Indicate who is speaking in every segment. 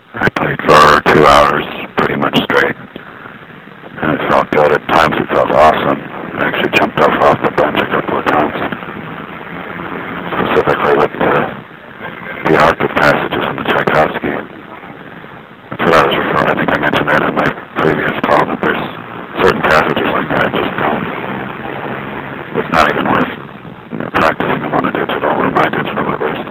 Speaker 1: I played for 2 hours, pretty much straight, and it felt good. At times it felt awesome. I actually jumped off the bench a couple of times, specifically with the Arctic passages in the Tchaikovsky. That's what I was referring. I think I mentioned that in my previous call, that there's certain passages like that I just don't. It's not even worth practicing them on a digital, or my digital at least.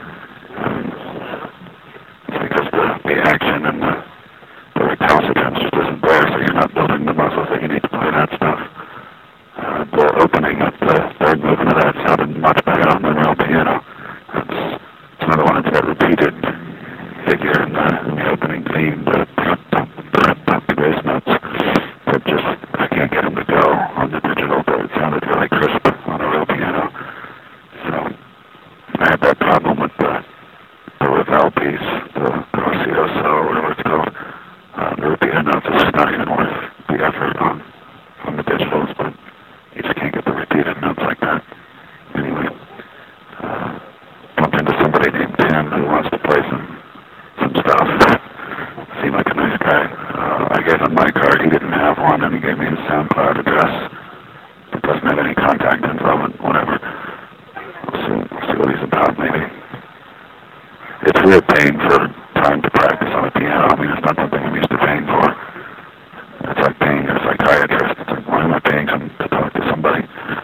Speaker 1: It's because the action and the recalcitrance just isn't there, so you're not building the muscles that you need to play that stuff. The opening of the third movement of that sounded much better on the real piano. It's another one that's got repeated figure in the opening theme, the bass notes that just, I can't get them to go on the digital, but it sounded really crisp on a real piano. So I had that problem with the Ravel piece, the Gracioso, or whatever it's called. The real piano notes is just not even worth the effort on the digitals, but you just can't get the repeated notes like that. Anyway, bumped into somebody named Tim who wants to play some stuff. Seemed like a nice guy. I gave him my card. He didn't have one, and he gave me his SoundCloud address. It doesn't have any contact info, but whatever. We'll see what he's about, maybe. It's real paying for time to practice on a piano. I mean, it's not something I'm used to paying for. It's like paying a psychiatrist. It's like, why am I paying to talk to somebody?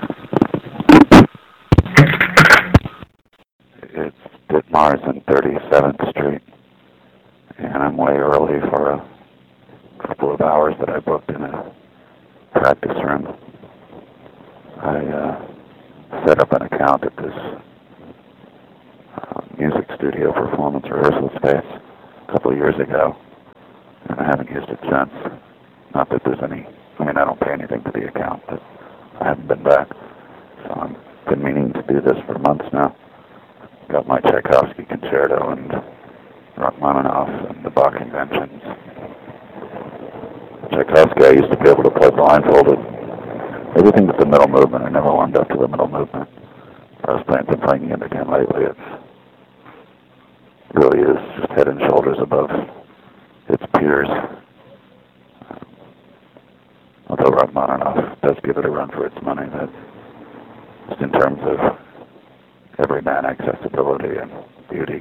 Speaker 1: It's Ditmars on 37th Street, and I'm way early for a couple of hours that I booked in a practice room. I set up an account at this music studio performance rehearsal space a couple of years ago, and I haven't used it since. Not that there's any, I mean, I don't pay anything to the account, but I haven't been back. So I've been meaning to do this for months now. Got my Tchaikovsky concerto and Rachmaninoff and the Bach conventions. Tchaikovsky, I used to be able to play blindfolded. Everything but the middle movement. I never warmed up to the middle movement. I was playing it again lately. It really is just head and shoulders above its peers. Although Rachmaninoff does give it a run for its money, that just in terms of everyman accessibility and beauty.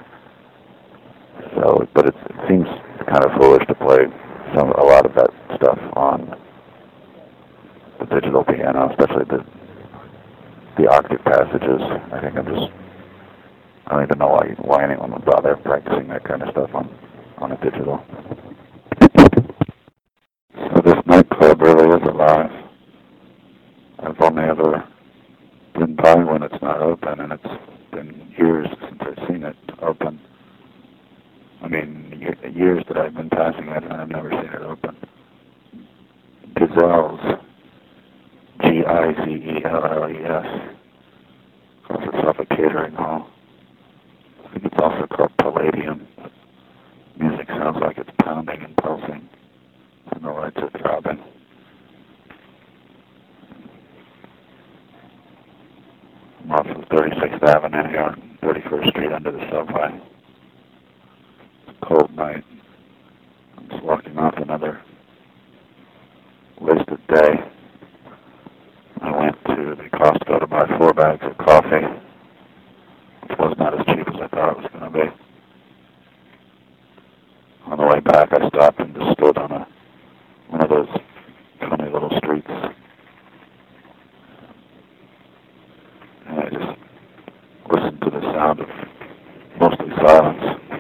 Speaker 1: So, but it seems kind of foolish to play a lot of that stuff on the digital piano, especially the octave passages. I think I don't even know why anyone would bother practicing that kind of stuff on a digital. So this nightclub really is alive. I've only ever been by when it's not open, and it's been years since I've seen it open. I mean, years that I've been passing it, and I've never seen it open. Gizelle's, Gizelles, calls itself a catering hall. I think it's also called Palladium. Music sounds like it's pounding and pulsing, and the lights are throbbing. I'm off of 36th Avenue here on 31st Street under the subway. It's a cold night. I'm just walking off another wasted day. I went to the Costco to buy 4 bags of coffee, which was not as cheap as I thought it was going to be. On the way back, I stopped and just stood on one of those funny little streets. And I just listened to the sound of mostly silence.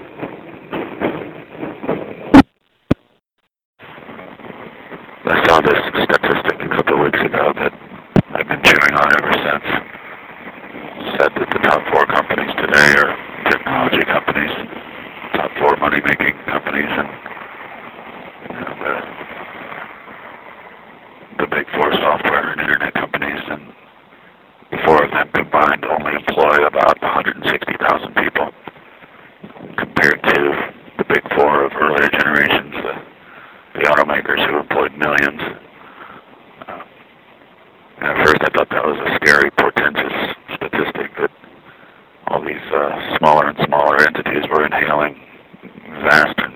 Speaker 1: I saw this statistic a couple of weeks ago that I've been chewing on ever since. It said that the top 4 companies today are technology companies, top 4 money-making companies, and the big 4 software and internet companies, and the 4 of them combined only employ about 160,000 people, compared to the big 4 of earlier generations, the automakers who employed millions. And at first I thought that was a scary, portentous statistic, that all these smaller and smaller entities were inhaling vast and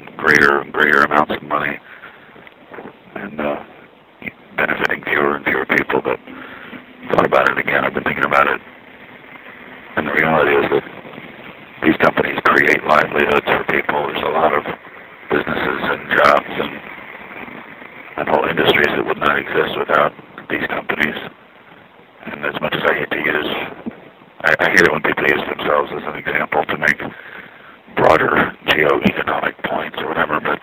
Speaker 1: amounts of money and benefiting fewer and fewer people. But thought about it again. I've been thinking about it, and the reality is that these companies create livelihoods for people. There's a lot of businesses and jobs and whole industries that would not exist without these companies. And as much as I hate to use, I hate it when people use themselves as an example to make broader geo-economic points or whatever, but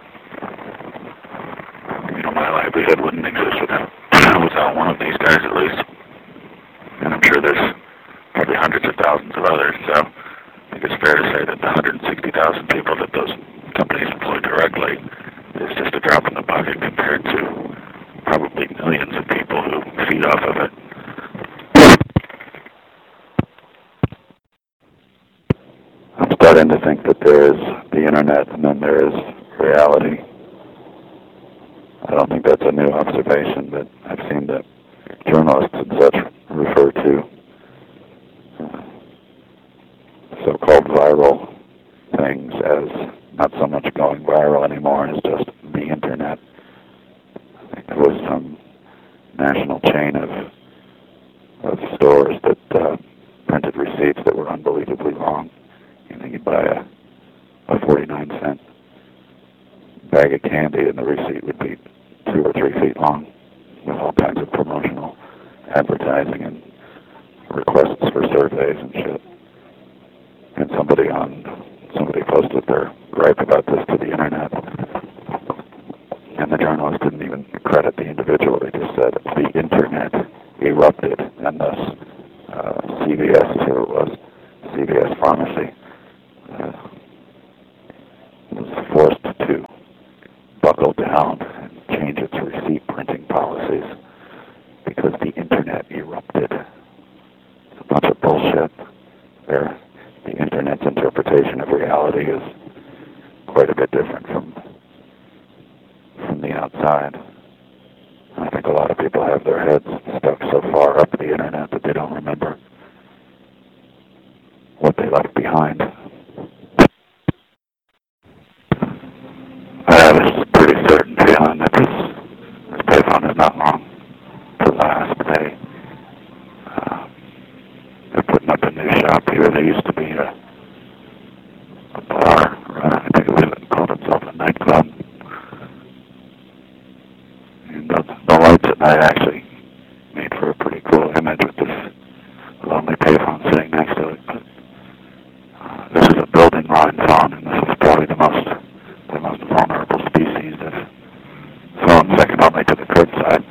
Speaker 1: my livelihood wouldn't exist without one of these guys at least. And I'm sure there's probably hundreds of thousands of others, so I think it's fair to say that the 160,000 people that those companies employ directly is just a drop in the bucket compared to probably millions of people who feed off of it. I'm starting to think that there is the internet and then there is reality. I don't think that's a new observation, but I've seen that journalists and such refer to so-called viral things as not so much going viral anymore as just the internet. I think there was some national chain of stores that printed receipts that were unbelievably long. You'd buy a 49-cent bag of candy and the receipt would be 2 or 3 feet long with all kinds of promotional advertising and requests for surveys and shit. And somebody posted their gripe about this to the internet, and the journalist didn't even credit the individual. They just said the internet erupted, and thus CVS, who it was, CVS Pharmacy, was forced to buckle down and change its receipt printing policies because the internet erupted. It's a bunch of bullshit. The internet's interpretation of reality is quite a bit different from the outside. I think a lot of people have their heads stuck so far up the internet that they don't remember what they left behind. I have a pretty certain feeling that this payphone is not long to last. They're putting up a new shop here. There used to be a bar, I think it called itself a nightclub. And the lights at night actually made for a pretty cool image with this lonely payphone sitting next to it. But this is a building line phone, and this is probably the most vulnerable species of phone, second only to the curbside.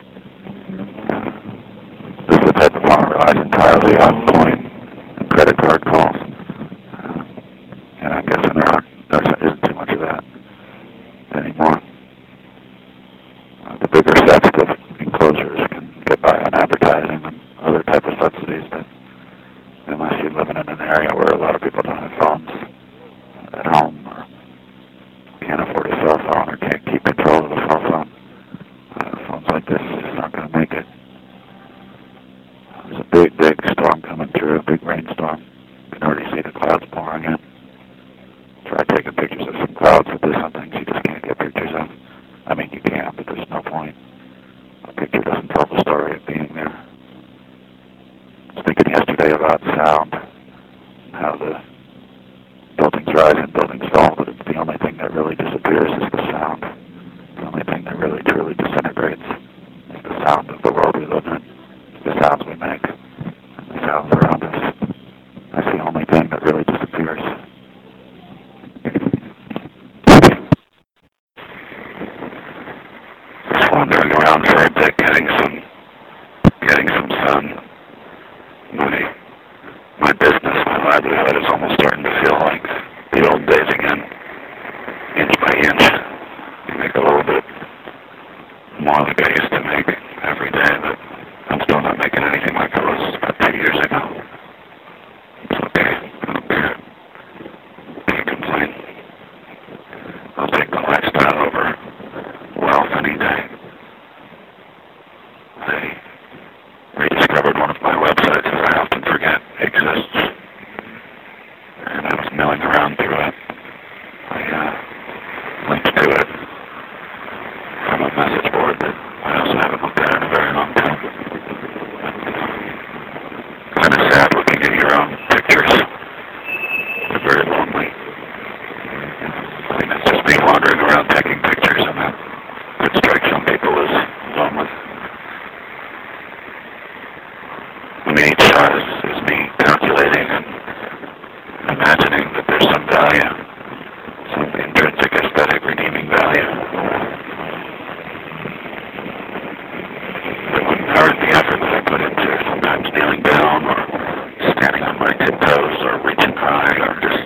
Speaker 1: This is the type of phone that relies entirely on coin and credit card calls. And I'm guessing there isn't too much of that anymore. The bigger sets of enclosures can get by on advertising and other type of subsidies, but unless you're living in an area where a lot of people don't have phones at home or can't afford a cell phone or can't keep control of the cell phone, phones like this are just not going to make it. There's a big storm coming through, a big rainstorm. You can already see the clouds pouring in. Try taking pictures of some clouds with this on things you just can't get pictures of. I mean, you can, but there's no point. A picture doesn't tell the story of being there. I was thinking yesterday about sound, how the buildings rise and buildings fall, but it's the only thing that really disappears is the sound. The only thing that really truly disintegrates is the sound of the world we live in. It's the sounds we make, and the sounds around us. That's the only thing that really disappears. Just wandering around for a bit, getting some sun. My business, my livelihood is almost starting to feel like the old days again. Inch by inch, you make a little bit more like a imagining that there's some value, some intrinsic aesthetic redeeming value. It wouldn't hurt the effort that I put into sometimes kneeling down or standing on my tiptoes or reaching high or just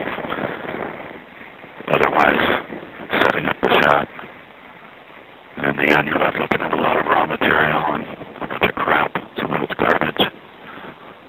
Speaker 1: otherwise setting up the shot. And in the end, you're left looking at a lot of